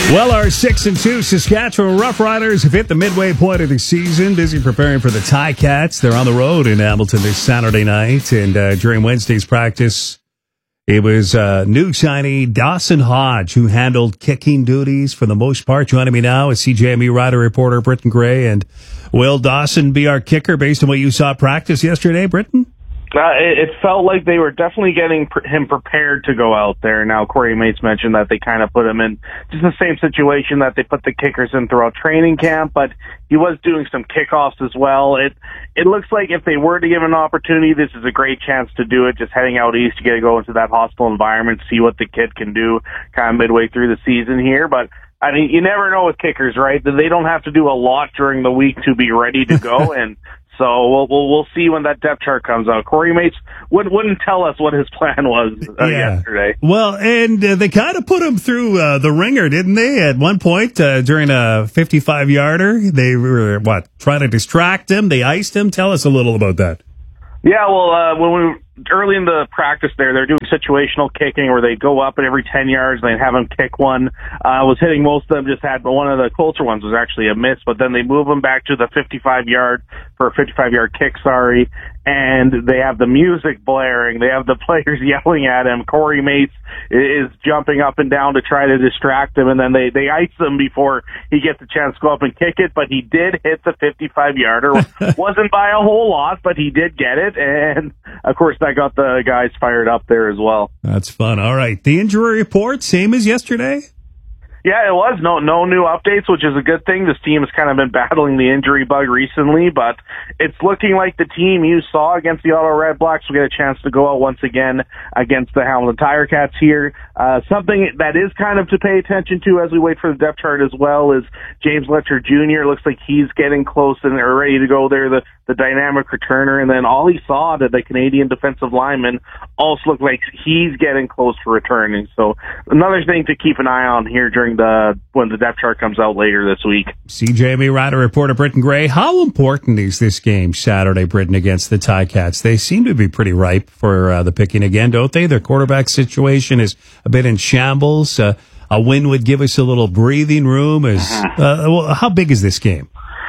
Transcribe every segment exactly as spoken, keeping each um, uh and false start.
Well, our six and two Saskatchewan Roughriders have hit the midway point of the season, busy preparing for the Ticats. They're on the road in Hamilton this Saturday night, and uh, during Wednesday's practice, it was uh, new signee Dawson Hodge who handled kicking duties for the most part. Joining me now is C J M E Rider reporter Britton Gray. And will Dawson be our kicker based on what you saw practice yesterday, Britton? Uh, it, it felt like they were definitely getting pr- him prepared to go out there. Now, Corey Mates mentioned that they kind of put him in just the same situation that they put the kickers in throughout training camp, but he was doing some kickoffs as well. It it looks like if they were to give an opportunity, this is a great chance to do it, just heading out east to get to go into that hostile environment, see what the kid can do kind of midway through the season here. But I mean, you never know with kickers, right? They don't have to do a lot during the week to be ready to go, and so we'll, we'll we'll see when that depth chart comes out. Corey Mates wouldn't wouldn't tell us what his plan was uh, yeah. yesterday. Well, and uh, they kind of put him through uh, the ringer, didn't they? At one point uh, during a fifty-five yarder, they were what trying to distract him. They iced him. Tell us a little about that. Yeah, well, uh, when we early in the practice there, they're doing situational kicking where they go up at every ten yards and they have him kick one. Uh, was hitting most of them, just had, but one of the closer ones was actually a miss, but then they move him back to the fifty-five yard for a fifty-five yard kick, sorry, and they have the music blaring. They have the players yelling at him. Corey Mates is jumping up and down to try to distract him, and then they, they ice him before he gets a chance to go up and kick it, but he did hit the fifty-five yarder. Wasn't by a whole lot, but he did get it, and of course, that got the guys fired up there as well. That's fun. All right. The injury report, same as yesterday? Yeah, it was. No no new updates, which is a good thing. This team has kind of been battling the injury bug recently, but it's looking like the team you saw against the Ottawa Red Blacks will get a chance to go out once again against the Hamilton Ticats here. Uh, something that is kind of to pay attention to as we wait for the depth chart as well is James Letcher Junior Looks like he's getting close and are ready to go there, the, the dynamic returner. And then all he saw that the Canadian defensive lineman also looked like he's getting close to returning. So another thing to keep an eye on here during the when the depth chart comes out later this week. C J M E Rider reporter Britton Gray. How important is this game Saturday, Britton, against the Ticats? They seem to be pretty ripe for uh, the picking again, don't they? Their quarterback situation is a bit in shambles. Uh, a win would give us a little breathing room. Is uh, well, how big is this game?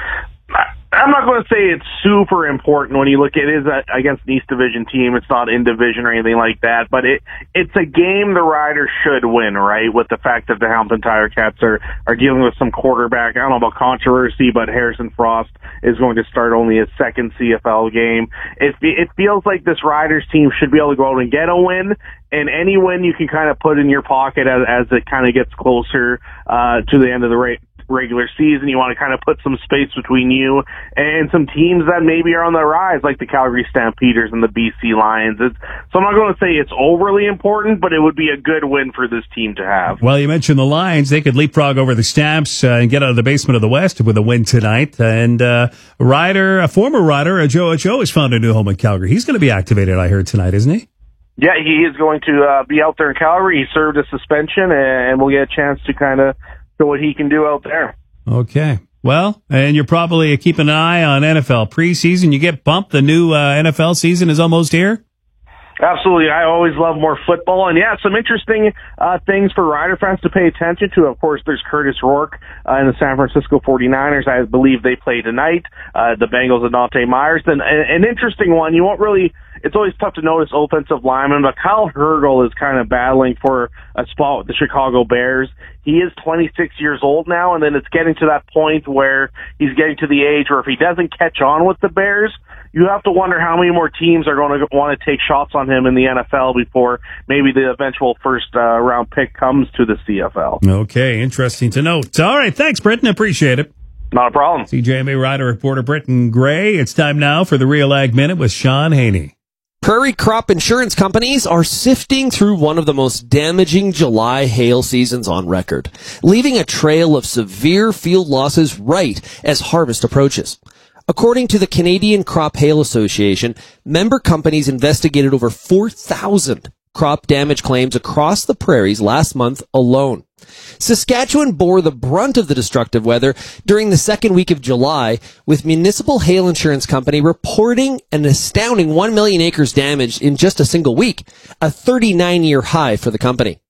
I'm not going to say it's super important when you look at it. It is a, against an East Division team. It's not in division or anything like that, but it it's a game the Riders should win, right? With the fact that the Hamilton Ticats are, are dealing with some quarterback, I don't know about controversy, but Harrison Frost is going to start only his second C F L game. It, it feels like this Riders team should be able to go out and get a win, and any win you can kind of put in your pocket as, as it kind of gets closer uh, to the end of the race. regular season. You want to kind of put some space between you and some teams that maybe are on the rise, like the Calgary Stampeders and the B C Lions. It's, so I'm not going to say it's overly important, but it would be a good win for this team to have. Well, you mentioned the Lions. They could leapfrog over the Stamps uh, and get out of the basement of the West with a win tonight. And uh, Ryder, a former Ryder, uh, Joe Ochoa, has found a new home in Calgary. He's going to be activated, I heard, tonight, isn't he? Yeah, he is going to uh, be out there in Calgary. He served a suspension, and we'll get a chance to kind of show what he can do out there. Okay. Well, and you're probably keeping an eye on N F L preseason. You get pumped. The new uh, N F L season is almost here. Absolutely. I always love more football. And, yeah, some interesting uh things for Rider fans to pay attention to. Of course, there's Curtis Rourke uh, in the San Francisco forty-niners. I believe they play tonight. Uh the Bengals and Dante Myers. Then an interesting one. You won't really – it's always tough to notice offensive linemen, but Kyle Hergel is kind of battling for a spot with the Chicago Bears. He is twenty-six years old now, and then it's getting to that point where he's getting to the age where if he doesn't catch on with the Bears, you have to wonder how many more teams are going to want to take shots on him in the N F L before maybe the eventual first uh, round pick comes to the C F L. Okay, interesting to note. All right, thanks, Britton. Appreciate it. Not a problem. C J M A Rider reporter Britton Gray. It's time now for the Real Ag Minute with Sean Haney. Prairie crop insurance companies are sifting through one of the most damaging July hail seasons on record, leaving a trail of severe field losses right as harvest approaches. According to the Canadian Crop Hail Association, member companies investigated over four thousand crop damage claims across the prairies last month alone. Saskatchewan bore the brunt of the destructive weather during the second week of July, with Municipal Hail Insurance Company reporting an astounding one million acres damaged in just a single week, a thirty-nine year high for the company.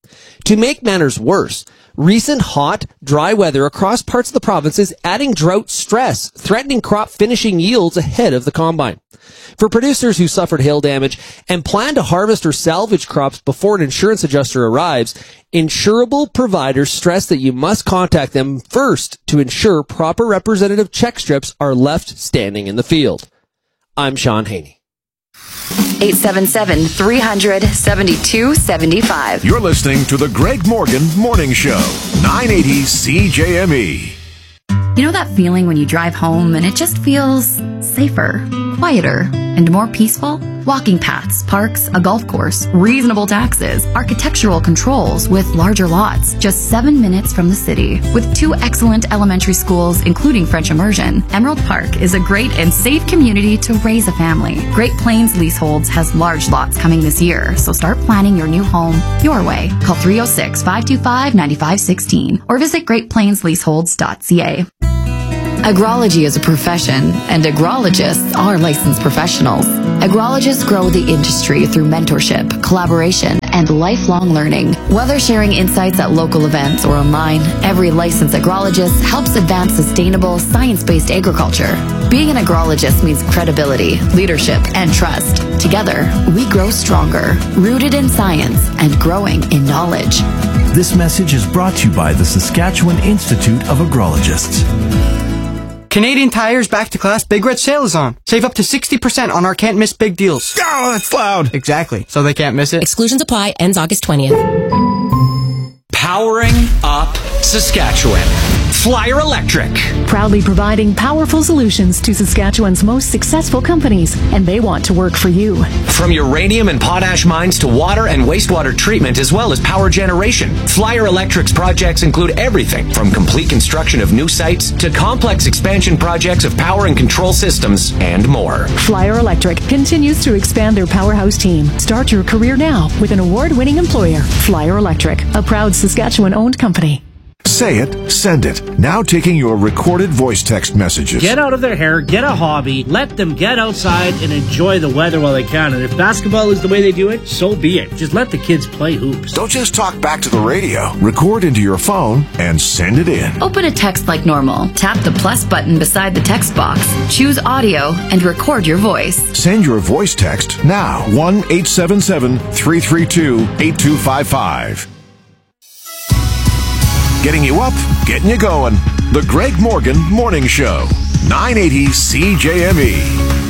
To make matters worse, recent hot, dry weather across parts of the province is adding drought stress, threatening crop finishing yields ahead of the combine. For producers who suffered hail damage and plan to harvest or salvage crops before an insurance adjuster arrives, insurable providers stress that you must contact them first to ensure proper representative check strips are left standing in the field. I'm Sean Haney. eight seven seven, three hundred, seventy-two seventy-five. You're listening to the Greg Morgan Morning Show, nine eighty C J M E. You know that feeling when you drive home and it just feels safer, quieter, and more peaceful? Walking paths, parks, a golf course, reasonable taxes, architectural controls with larger lots, just seven minutes from the city. With two excellent elementary schools, including French immersion, Emerald Park is a great and safe community to raise a family. Great Plains Leaseholds has large lots coming this year, so start planning your new home your way. Call three oh six, five two five, nine five one six or visit great plains leaseholds dot c a. Agrology is a profession, and agrologists are licensed professionals. Agrologists grow the industry through mentorship, collaboration, and lifelong learning. Whether sharing insights at local events or online, every licensed agrologist helps advance sustainable, science-based agriculture. Being an agrologist means credibility, leadership, and trust. Together, we grow stronger, rooted in science and growing in knowledge. This message is brought to you by the Saskatchewan Institute of Agrologists. Canadian Tire's Back to Class Big Red Sale is on. Save up to sixty percent on our can't miss big deals. Oh, that's loud. Exactly. So they can't miss it. Exclusions apply. Ends August twentieth. Powering up Saskatchewan. Flyer Electric. Proudly providing powerful solutions to Saskatchewan's most successful companies, and they want to work for you. From uranium and potash mines to water and wastewater treatment, as well as power generation, Flyer Electric's projects include everything from complete construction of new sites to complex expansion projects of power and control systems and more. Flyer Electric continues to expand their powerhouse team. Start your career now with an award-winning employer, Flyer Electric, a proud Saskatchewan-owned company. Say it, send it. Now taking your recorded voice text messages. Get out of their hair, get a hobby, let them get outside and enjoy the weather while they can. And if basketball is the way they do it, so be it. Just let the kids play hoops. Don't just talk back to the radio. Record into your phone and send it in. Open a text like normal. Tap the plus button beside the text box. Choose audio and record your voice. Send your voice text now. one eight seven seven, three three two, eight two five five. Getting you up, getting you going. The Greg Morgan Morning Show, nine eighty C J M E.